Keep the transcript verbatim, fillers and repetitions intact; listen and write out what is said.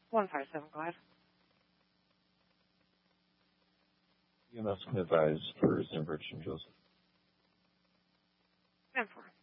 one five seven, go ahead. E M S can advise for St. Bridget and Joseph. ten four.